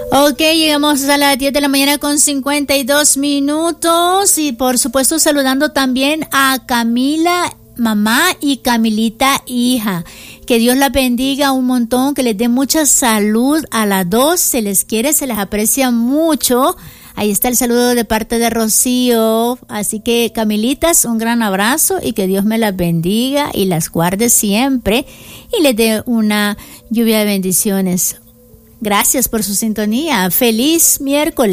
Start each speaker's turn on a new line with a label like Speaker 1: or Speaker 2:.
Speaker 1: Ok, llegamos a las 10 de la mañana con 52 minutos y por supuesto saludando también a Camila, mamá, y Camilita, hija. Que Dios la bendiga un montón, que les dé mucha salud a las dos, se les quiere, se les aprecia mucho. Ahí está el saludo de parte de Rocío. Así que, Camilitas, un gran abrazo y que Dios me las bendiga y las guarde siempre y les dé una lluvia de bendiciones. Gracias por su sintonía. Feliz miércoles.